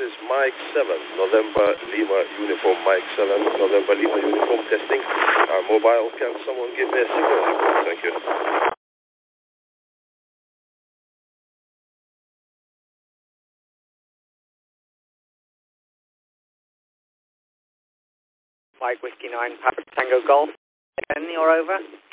is Mike 7, November Lima Uniform, Mike 7, November Lima Uniform testing. Mobile, can someone give me a signal? Thank you. Mike Whiskey 9, Papa Tango Golf. And you're over.